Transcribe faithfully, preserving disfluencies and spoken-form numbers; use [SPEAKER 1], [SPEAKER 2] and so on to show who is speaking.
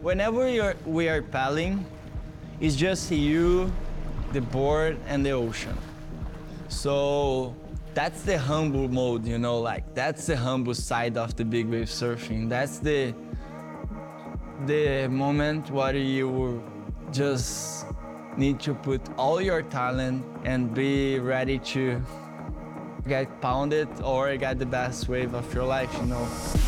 [SPEAKER 1] Whenever you're, we are paddling, it's just you, the board, and the ocean. So that's the humble mode, you know, like that's the humble side of the big wave surfing. That's the the moment where you just need to put all your talent and be ready to get pounded or get the best wave of your life, you know.